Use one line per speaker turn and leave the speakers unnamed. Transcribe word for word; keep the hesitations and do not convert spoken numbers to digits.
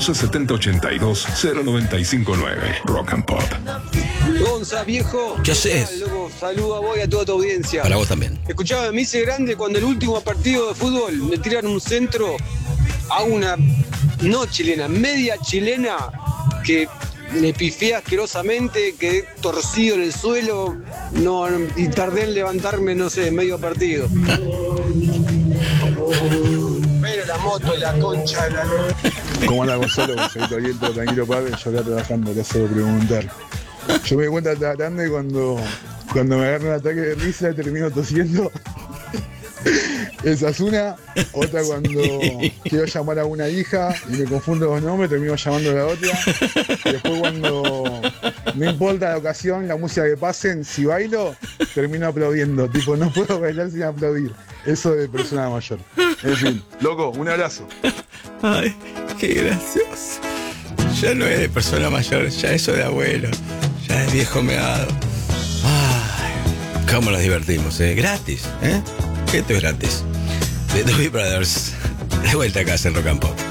once setenta ochenta y dos cero noventa y cinco nueve. Rock and Pop.
Gonza, viejo.
¿Qué haces?
Loco, saludo a vos y a toda tu audiencia.
Para vos también.
Escuchaba, me hice grande cuando el último partido de fútbol me tiran un centro a una, no chilena, media chilena, que le pifié asquerosamente, quedé torcido en el suelo, no, y tardé en levantarme, no sé, medio partido. Pero la moto y la concha de la...
¿Cómo anda Gonzalo? Gonzalito Aliento, tranquilo padre, yo acá trabajando, te hago preguntar. Yo me di cuenta tratando y cuando, cuando me agarra un ataque de risa termino tosiendo. Esa es una. Otra cuando quiero llamar a una hija y me confundo los nombres, termino llamando a la otra. Y después cuando no importa la ocasión, la música que pasen, si bailo, termino aplaudiendo. Tipo, no puedo bailar sin aplaudir. Eso de persona mayor. En fin, loco, un abrazo.
Ay, qué gracioso. Ya no es de persona mayor, ya eso de abuelo. Ya es viejo meado. Ay, cómo nos divertimos, ¿eh? Gratis, ¿eh? Esto es gratis. The Doobie Brothers. De vuelta acá en Rock and Pop.